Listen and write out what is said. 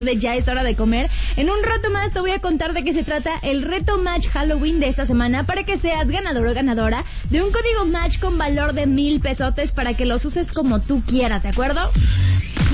de Ya es hora de comer. En un rato más te voy a contar de qué se trata el reto Match Halloween de esta semana para que seas ganador o ganadora de un código Match con valor de 1,000 pesotes para que los uses como tú quieras, ¿de acuerdo?